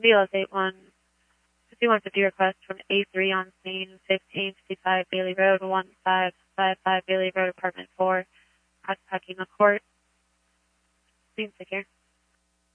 BLS 81, 5150 request from A3 on scene, 1555 Bailey Road, 1555 Bailey Road, apartment 4, occupying a court. Seems secure.